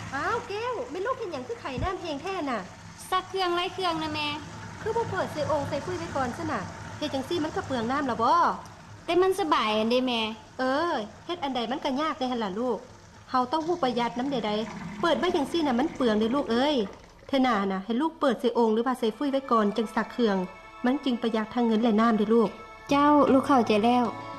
อ้าวแก้วไม่ลูกเห็นอย่างคือไข่น้ำแห้งแท้น่ะซักเครื่องไรเครื่องนะแม่คือบ่เปิดใส่องค์ใส่ฟุ้ยไว้ก่อนซะน่ะเฮ็ดจังซี่มันก็เปลืองน้ำล่ะบ่แต่มันสบายอันเด้แม่เฮ็ดอันใดมันก็ยากได้หั่นล่ะลูกเฮาต้องฮู้ประหยัดน้ำใดๆเปิดไว้จังซี่น่ะมันเปลืองเด้ลูกเอ้ยเธอหน้าน่ะให้ลูกเปิดใส่องค์หรือว่าใส่ฟุ้ยไว้ก่อนจึงซักเครื่องมันจึงประหยัดทั้งเงินและน้ำเด้ลูกเจ้าลูกเข้าใจแล้ว